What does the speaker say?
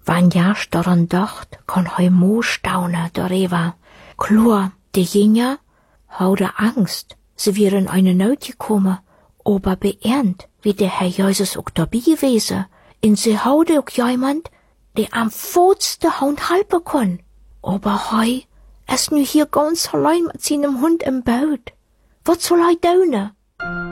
Wann ja's daran dacht, kann hei mo staune darüber. Klar, die Jünger hauden Angst, sie wären eine Not gekommen, aber beernt, wie der Herr Jesus auch dabei gewesen. Und sie hauden auch jemand, der am vorsten Hund halten kann. Aber hei, ist nu hier ganz allein mit seinem Hund im Boot. Was soll er tun?